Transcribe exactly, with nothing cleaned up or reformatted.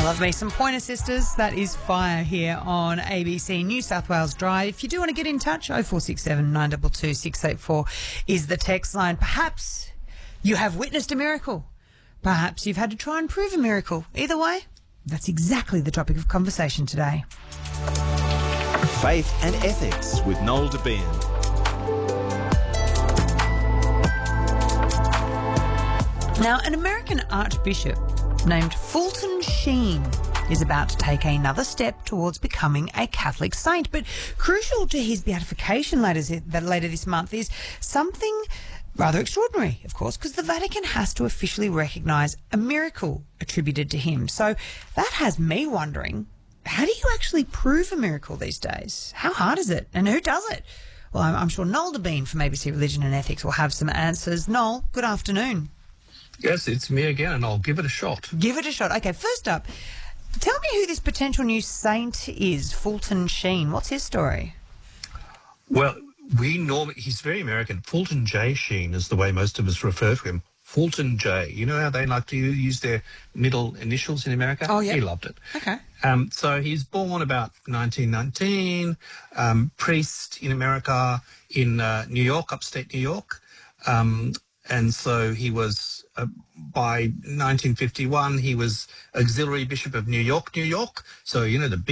Love me some Pointer Sisters. That is Fire here on A B C New South Wales Drive. If you do want to get in touch, oh four six seven, nine two two, six eight four is the text line. Perhaps you have witnessed a miracle. Perhaps you've had to try and prove a miracle. Either way, that's exactly the topic of conversation today. Faith and Ethics with Noel Debien. Now, an American archbishop named Fulton Sheen is about to take another step towards becoming a Catholic saint. But crucial to his beatification later, later this month is something rather extraordinary, of course, because the Vatican has to officially recognise a miracle attributed to him. So that has me wondering, how do you actually prove a miracle these days? How hard is it? And who does it? Well, I'm, I'm sure Noel Debien from A B C Religion and Ethics will have some answers. Noel, good afternoon. Yes, it's me again, and I'll give it a shot. Give it a shot. Okay, first up, tell me who this potential new saint is, Fulton Sheen. What's his story? Well, we normally, he's very American. Fulton J. Sheen is the way most of us refer to him. Fulton J. You know how they like to use their middle initials in America? Oh, yeah. He loved it. Okay. Um, so he's born about nineteen nineteen, um, priest in America, in uh, New York, upstate New York. Um, and so he was, uh, by nineteen fifty-one, he was auxiliary bishop of New York, New York. So, you know, the big